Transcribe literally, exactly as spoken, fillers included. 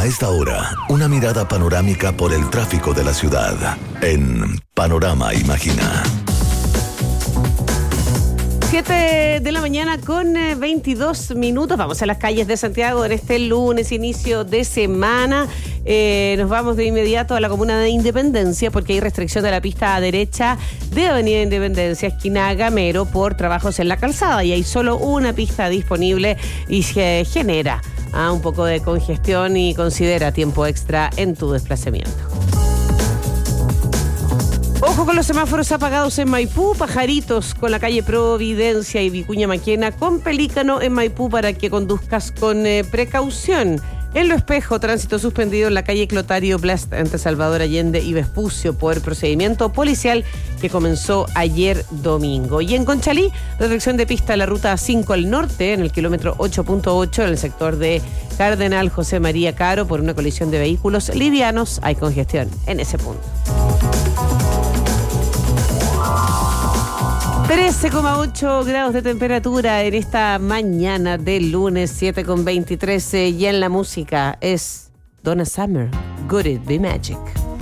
A esta hora, una mirada panorámica por el tráfico de la ciudad en Panorama Imagina. siete de la mañana con veintidós minutos. Vamos a las calles de Santiago en este lunes, inicio de semana. Eh, nos vamos de inmediato a la comuna de Independencia porque hay restricción de la pista a derecha de Avenida Independencia, esquina Gamero, por trabajos en la calzada. Y hay solo una pista disponible y se genera ah, un poco de congestión y considera tiempo extra en tu desplazamiento. Ojo con los semáforos apagados en Maipú, Pajaritos con la calle Providencia y Vicuña Maquena con Pelícano en Maipú para que conduzcas con eh, precaución. En Lo Espejo, tránsito suspendido en la calle Clotario Blast entre Salvador Allende y Vespucio por procedimiento policial que comenzó ayer domingo. Y en Conchalí, restricción de pista a la ruta cinco al norte en el kilómetro ocho punto ocho en el sector de Cardenal José María Caro por una colisión de vehículos livianos. Hay congestión en ese punto. trece coma ocho grados de temperatura en esta mañana del lunes, siete con veintitrés. Y en la música es Donna Summer, Good It Be Magic.